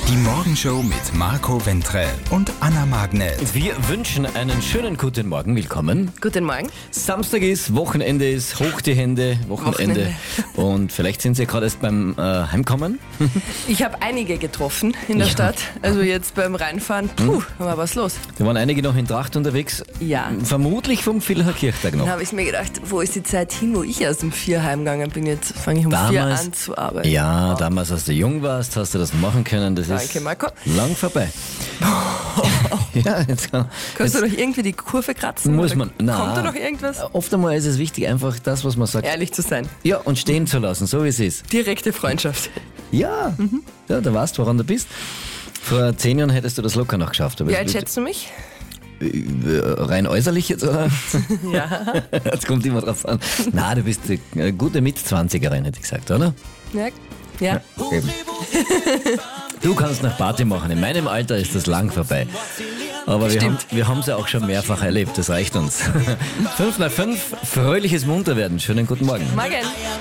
Die Morgenshow mit Marco Ventrell und Anna Magnet. Wir wünschen einen schönen guten Morgen. Willkommen. Guten Morgen. Samstag ist, Wochenende ist, hoch die Hände, Wochenende. Und vielleicht sind Sie gerade erst beim Heimkommen. Ich habe einige getroffen in der Stadt. Also jetzt beim Reinfahren, war was los. Da waren einige noch in Tracht unterwegs. Ja. Vermutlich vom Villacher Kirchtag noch. Dann habe ich mir gedacht, wo ist die Zeit hin, wo ich erst um 4 heimgegangen bin? Jetzt fange ich um 4 an zu arbeiten. Ja, damals, als du jung warst, hast du das machen können. Das Danke, ist Marco. lang vorbei. Ja, Kannst du doch irgendwie die Kurve kratzen? Muss man. Kommt da noch irgendwas? Oft einmal ist es wichtig, einfach das, was man sagt. Ehrlich zu sein. Ja, und stehen zu lassen, so wie es ist. Direkte Freundschaft. Ja, ja, da weißt du, woran du bist. Vor 10 Jahren hättest du das locker noch geschafft. Aber Wie alt schätzt du mich? rein äußerlich jetzt, oder? Ja. Jetzt kommt immer drauf an. Na, du bist eine gute Mitzwanzigerin, hätte ich gesagt, oder? Ja. Eben. Du kannst noch Party machen. In meinem Alter ist das lang vorbei. Aber wir haben es ja auch schon mehrfach erlebt. Das reicht uns. 5 nach 5, fröhliches Munterwerden. Schönen guten Morgen. Morgen.